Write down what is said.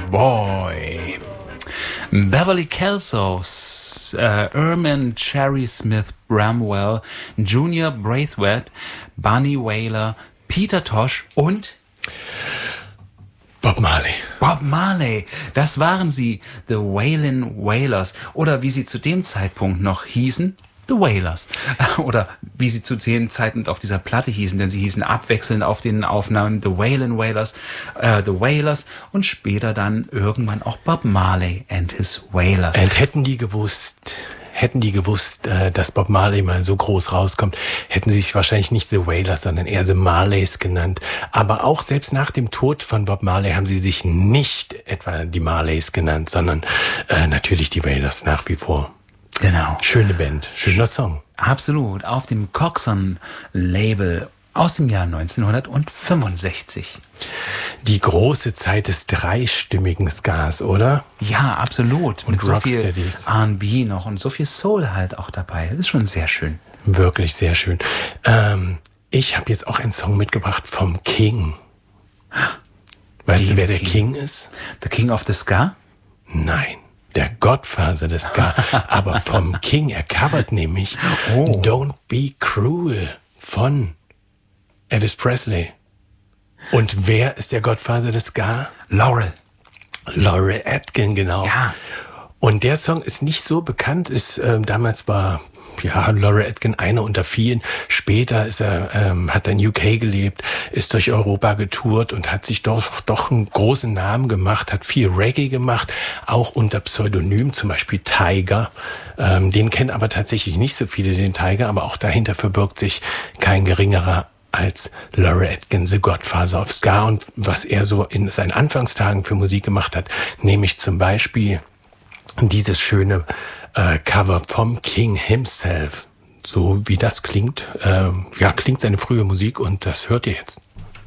Boy. Beverly Kelso, Erman Cherry Smith Bramwell, Junior Braithwaite, Bunny Wailer, Peter Tosh und Bob Marley. Bob Marley, das waren sie, The Wailin' Wailers. Oder wie sie zu dem Zeitpunkt noch hießen, The Wailers. Oder wie sie zu dem Zeitpunkt auf dieser Platte hießen, denn sie hießen abwechselnd auf den Aufnahmen The Wailin' Wailers, The Wailers und später dann irgendwann auch Bob Marley and his Wailers. Und hätten die gewusst, dass Bob Marley mal so groß rauskommt, hätten sie sich wahrscheinlich nicht The Wailers, sondern eher The Marleys genannt. Aber auch selbst nach dem Tod von Bob Marley haben sie sich nicht etwa die Marleys genannt, sondern natürlich die Wailers nach wie vor. Genau. Schöne Band, schöner Song. Absolut. Auf dem Coxsone-Label aus dem Jahr 1965. Die große Zeit des dreistimmigen Skars, oder? Ja, absolut. Und mit so viel Rocksteadies. R&B noch und so viel Soul halt auch dabei. Das ist schon sehr schön. Wirklich sehr schön. Ich habe jetzt auch einen Song mitgebracht vom King. Weißt du, wer der King ist? The King of the Ska? Nein. Der Gottvater des Ska, aber vom King. Er covert nämlich Don't Be Cruel von Elvis Presley. Und wer ist der Gottvater des Ska? Laurel Aitken, genau. Ja. Und der Song ist nicht so bekannt, damals war Laurel Aitken einer unter vielen. Später hat er in UK gelebt, ist durch Europa getourt und hat sich doch einen großen Namen gemacht, hat viel Reggae gemacht, auch unter Pseudonym, zum Beispiel Tiger. Den kennen aber tatsächlich nicht so viele, den Tiger, aber auch dahinter verbirgt sich kein geringerer als Laurel Aitken, The Godfather of Ska. Und was er so in seinen Anfangstagen für Musik gemacht hat, nämlich zum Beispiel dieses schöne Cover vom King himself. So wie das klingt, klingt seine frühe Musik und das hört ihr jetzt.